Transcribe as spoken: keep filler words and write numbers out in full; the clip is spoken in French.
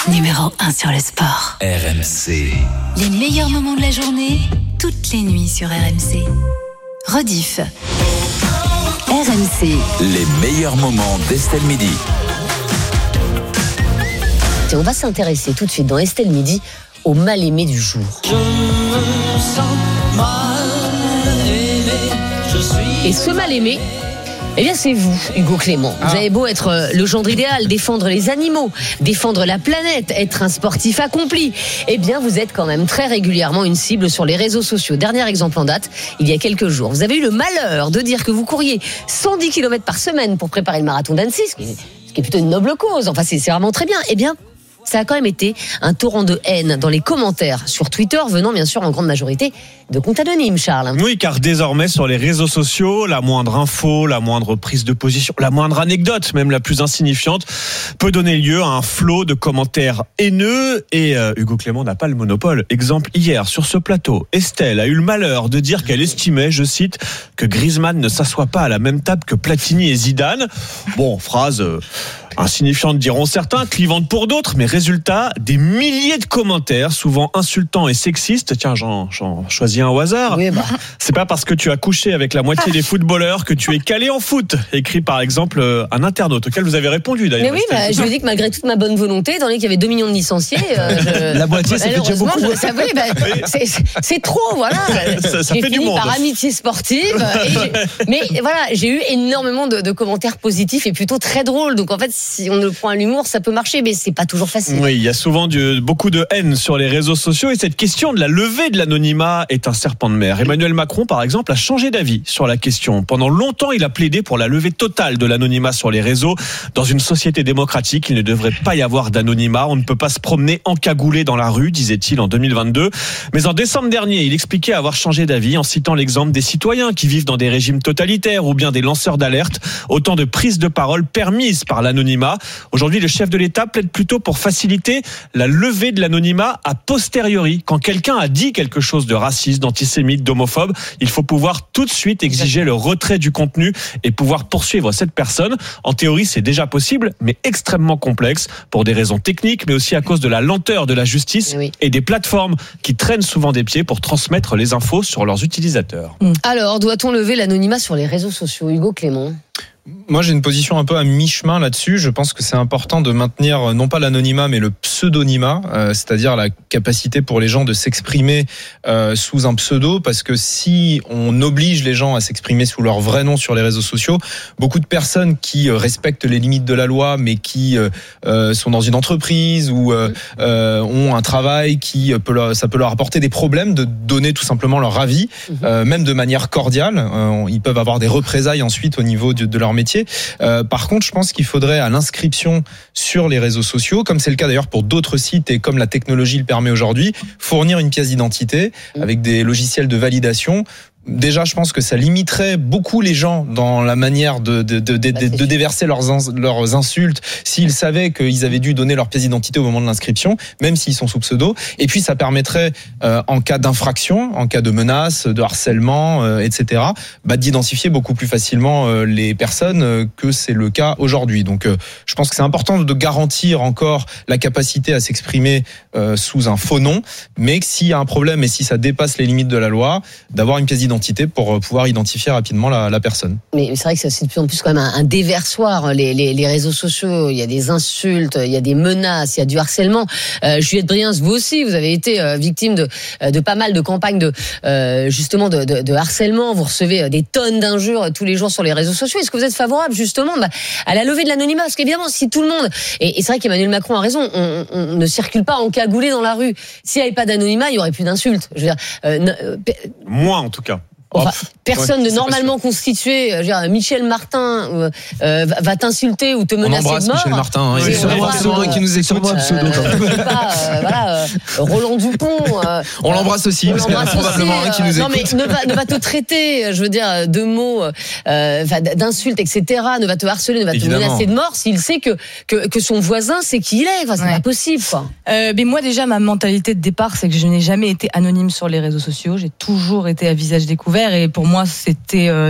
numéro un sur le sport. R M C. Les meilleurs moments de la journée, toutes les nuits sur R M C. Rediff. R M C. Les meilleurs moments d'Estelle Midi. Et on va s'intéresser tout de suite dans Estelle Midi au mal-aimé du jour. Je me sens mal aimé, je suis... Et ce mal-aimé, eh bien c'est vous, Hugo Clément. Vous Ah. avez beau être le gendre idéal, défendre les animaux, défendre la planète, être un sportif accompli, eh bien vous êtes quand même très régulièrement une cible sur les réseaux sociaux. Dernier exemple en date, il y a quelques jours, vous avez eu le malheur de dire que vous couriez cent dix kilomètres par semaine pour préparer le marathon d'Annecy, ce qui est, ce qui est plutôt une noble cause. Enfin, c'est, c'est vraiment très bien. Eh bien, ça a quand même été un torrent de haine dans les commentaires sur Twitter, venant bien sûr en grande majorité de comptes anonymes, Charles. Oui, car désormais sur les réseaux sociaux, la moindre info, la moindre prise de position, la moindre anecdote, même la plus insignifiante, peut donner lieu à un flot de commentaires haineux. Et euh, Hugo Clément n'a pas le monopole. Exemple, hier, sur ce plateau, Estelle a eu le malheur de dire qu'elle estimait, je cite, que Griezmann ne s'assoit pas à la même table que Platini et Zidane. Bon, phrase... Euh, insignifiante diront certains, clivante pour d'autres, mais résultat, des milliers de commentaires, souvent insultants et sexistes. Tiens, j'en, j'en choisis un au hasard. Oui, bah. C'est pas parce que tu as couché avec la moitié des footballeurs que tu es calé en foot. Écrit par exemple un internaute auquel vous avez répondu d'ailleurs. Mais oui, bah, je lui ai dit que malgré toute ma bonne volonté, étant donné qu'il y avait deux millions de licenciés, euh, je... La moitié, ça fait déjà malheureusement, beaucoup. je- ça, oui, bah, c'est, c'est, c'est trop, voilà. Ça- ça j'ai fait du fini monde. par amitié sportive. Et j'ai- mais voilà, j'ai eu énormément de, de commentaires positifs et plutôt très drôles. Donc en fait, si on le prend à l'humour, ça peut marcher, mais c'est pas toujours facile. Oui, il y a souvent du, beaucoup de haine sur les réseaux sociaux et cette question de la levée de l'anonymat est un serpent de mer. Emmanuel Macron, par exemple, a changé d'avis sur la question. Pendant longtemps, il a plaidé pour la levée totale de l'anonymat sur les réseaux. Dans une société démocratique, il ne devrait pas y avoir d'anonymat. On ne peut pas se promener encagoulé dans la rue, disait-il en deux mille vingt-deux. Mais en décembre dernier, il expliquait avoir changé d'avis en citant l'exemple des citoyens qui vivent dans des régimes totalitaires ou bien des lanceurs d'alerte. Autant de prises de parole permises par l'anonymat. Aujourd'hui, le chef de l'État plaide plutôt pour faciliter la levée de l'anonymat a posteriori. Quand quelqu'un a dit quelque chose de raciste, d'antisémite, d'homophobe, il faut pouvoir tout de suite exiger le retrait du contenu et pouvoir poursuivre cette personne. En théorie, c'est déjà possible, mais extrêmement complexe pour des raisons techniques, mais aussi à cause de la lenteur de la justice Oui. et des plateformes qui traînent souvent des pieds pour transmettre les infos sur leurs utilisateurs. Alors, doit-on lever l'anonymat sur les réseaux sociaux, Hugo Clément? Moi, j'ai une position un peu à mi-chemin là-dessus. Je pense que c'est important de maintenir non pas l'anonymat, mais le pseudonymat, euh, c'est-à-dire la capacité pour les gens de s'exprimer euh, sous un pseudo, parce que si on oblige les gens à s'exprimer sous leur vrai nom sur les réseaux sociaux, beaucoup de personnes qui euh, respectent les limites de la loi, mais qui euh, euh, sont dans une entreprise ou euh, euh, ont un travail qui peut leur, ça peut leur apporter des problèmes de donner tout simplement leur avis, euh, même de manière cordiale. Euh, ils peuvent avoir des représailles ensuite au niveau de, de leur métier. Euh, par contre, je pense qu'il faudrait à l'inscription sur les réseaux sociaux, comme c'est le cas d'ailleurs pour d'autres sites et comme la technologie le permet aujourd'hui, fournir une pièce d'identité avec des logiciels de validation. Déjà, je pense que ça limiterait beaucoup les gens dans la manière de, de, de, de, de, de déverser leurs, ins, leurs insultes s'ils savaient qu'ils avaient dû donner leur pièce d'identité au moment de l'inscription, même s'ils sont sous pseudo. Et puis, ça permettrait, euh, en cas d'infraction, en cas de menace, de harcèlement, euh, et cetera, bah, d'identifier beaucoup plus facilement euh, les personnes euh, que c'est le cas aujourd'hui. Donc, euh, je pense que c'est important de garantir encore la capacité à s'exprimer euh, sous un faux nom, mais que s'il y a un problème et si ça dépasse les limites de la loi, d'avoir une pièce d'identité pour pouvoir identifier rapidement la, la personne. Mais c'est vrai que c'est de plus en plus quand même un, un déversoir, les, les, les réseaux sociaux. Il y a des insultes, il y a des menaces, il y a du harcèlement. Euh, Juliette Briens, vous aussi, vous avez été euh, victime de, de pas mal de campagnes de euh, justement de, de, de harcèlement. Vous recevez des tonnes d'injures tous les jours sur les réseaux sociaux. Est-ce que vous êtes favorable justement bah, à la levée de l'anonymat? Parce qu'évidemment, si tout le monde, et, et c'est vrai qu'Emmanuel Macron a raison, on, on ne circule pas encagoulé dans la rue. S'il n'y avait pas d'anonymat, il y aurait plus d'insultes. Je veux dire, euh, euh, Moins en tout cas. Enfin, personne ouais, de normalement constitué, je veux dire, Michel Martin euh, euh, va t'insulter ou te On menacer embrasse de mort. Michel Martin, hein, C'est il est sûrement voilà, un pseudo euh, qui nous écoute. euh, je sais pas, euh, voilà, euh, Roland Dupont. Euh, On l'embrasse aussi, on parce qu'il y en a l'embrasse probablement aussi, un qui nous euh, Non écoute. mais ne va, ne va te traiter, je veux dire, de mots, euh, d'insultes, et cetera. Ne va te harceler, ne va Évidemment. te menacer de mort s'il sait que que, que son voisin sait qui il est. Enfin, c'est Ouais. pas possible, quoi. Euh, mais moi déjà ma mentalité de départ c'est que je n'ai jamais été anonyme sur les réseaux sociaux, j'ai toujours été à visage découvert et pour moi c'était euh,